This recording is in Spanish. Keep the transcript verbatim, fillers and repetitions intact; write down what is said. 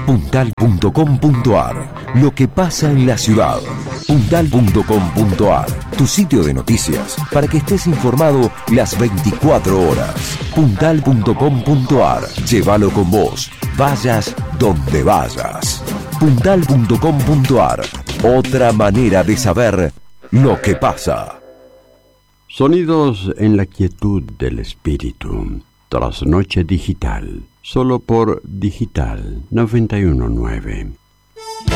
puntal punto com punto ar. Lo que pasa en la ciudad. puntal punto com punto ar. Tu sitio de noticias para que estés informado las veinticuatro horas. puntal punto com punto ar. Llévalo con vos. Vayas donde vayas. puntal punto com punto ar. Otra manera de saber lo que pasa. Sonidos en la quietud del espíritu. Trasnoche digital. Solo por Digital noventa y uno punto nueve.